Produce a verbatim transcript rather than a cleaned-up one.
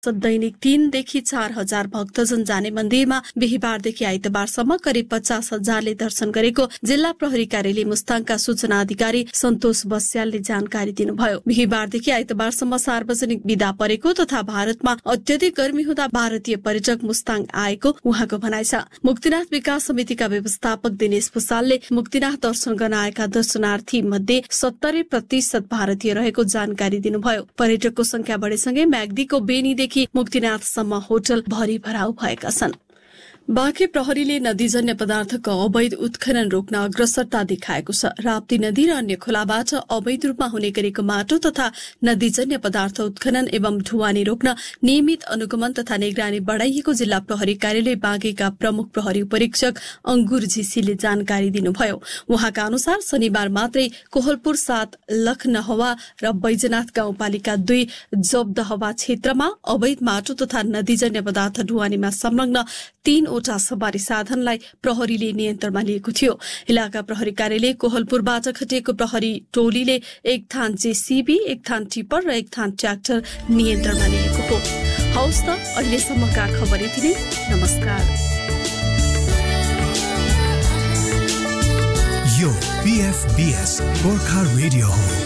दैनिक तीनदेखि चार हजार भक्तजन जाने मन्दिरमा बिहिबारदेखि आइतबारसम्म करिब पचास हजारले दर्शन गरेको जिल्ला प्रहरी कार्यालय मुस्ताङका सूचना अधिकारी सन्तोष बस्यालले जानकारी दिनुभयो। बिहिबारदेखि आइतबारसम्म सार्वजनिक बिदा परेको तथा भारतमा अत्यधिक गर्मी हुँदा भारतीय पर्यटक मुस्ताङ आएको उहाँको भनाइ छ। मुक्तिनाथ विकास समितिका व्यवस्थापक दिनेश भुसालले मुक्तिनाथ दर्शन गर्न आएका दर्शनार्थी मध्ये सत्तरी प्रतिशत भारतीय रहेको जानकारी दिनुभयो। पर्यटकको संख्या बढेसँगै म्याग्दीको बेनीदेखि मुक्तिनाथसम्म होटल भरि भराउ भएका छन्। बाँके प्रहरीले नदीजन्य पदार्थको अवैध उत्खनन रोक्न अग्रसरता देखाएको छ। राप्ती नदी र अन्य खोलाबाट अवैध रूपमा हुने गरेको माटो तथा नदीजन्य पदार्थ उत्खनन एवं ढुवानी रोक्न नियमित अनुगमन तथा निगरानी बढ़ाइएको जिल्ला प्रहरी कार्यालय बाँकेका प्रमुख प्रहरी उपरीक्षक अंगुर झिसीले जानकारी दिनुभयो। उहाँका अनुसार शनिबार मात्रै कोहलपुर सात लखनहवा र बैजनाथ गाउँपालिका दुई जबदहवा क्षेत्रमा अवैध माटो तथा नदीजन्य पदार्थ ढुवानीमा संलग्न तीनवटा सवारी साधनलाई प्रहरीले नियन्त्रणमा लिएको थियो। इलाका प्रहरी कार्यालय कोहलपुरबाट खटिएको प्रहरी टोलीले एक थान जेसीबी, एक थान टिपर र एक थान ट्र्याक्टर नियन्त्रणमा लिएको हो। हौस् त अहिलेसम्मका खबर यति नै। नमस्कार। यो पीएफबीएस गोर्खा रेडियो हो।